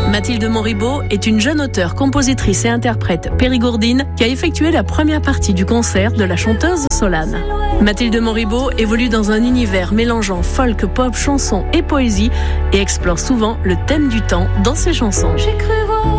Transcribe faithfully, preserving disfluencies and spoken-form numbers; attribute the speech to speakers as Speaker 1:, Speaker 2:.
Speaker 1: Mathilde Monribaud est une jeune auteure, compositrice et interprète périgourdine qui a effectué la première partie du concert de la chanteuse Solane. Mathilde Monribaud évolue dans un univers mélangeant folk, pop, chanson et poésie et explore souvent le thème du temps dans ses chansons.
Speaker 2: J'ai cru voir